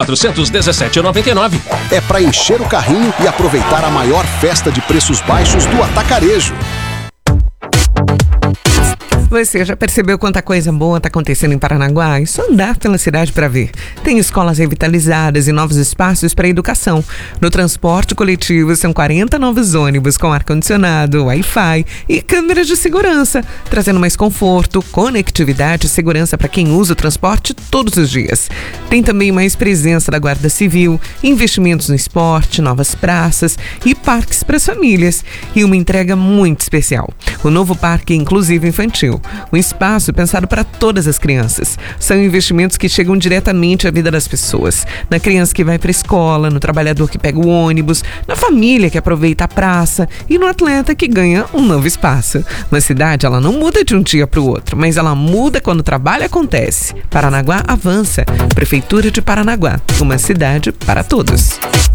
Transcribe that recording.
417,99. É para encher o carrinho e aproveitar a maior festa de preços baixos do atacarejo. Você já percebeu quanta coisa boa está acontecendo em Paranaguá? É só andar pela cidade para ver. Tem escolas revitalizadas e novos espaços para educação. No transporte coletivo, são 40 novos ônibus com ar-condicionado, Wi-Fi e câmeras de segurança, trazendo mais conforto, conectividade e segurança para quem usa o transporte todos os dias. Tem também mais presença da Guarda Civil, investimentos no esporte, novas praças e parques para as famílias. E uma entrega muito especial: o novo Parque Inclusivo Infantil. Um espaço pensado para todas as crianças. São investimentos que chegam diretamente à vida das pessoas. Na criança que vai para a escola, no trabalhador que pega o ônibus, na família que aproveita a praça e no atleta que ganha um novo espaço. Uma cidade, ela não muda de um dia para o outro, mas ela muda quando o trabalho acontece. Paranaguá avança. Prefeitura de Paranaguá. Uma cidade para todos.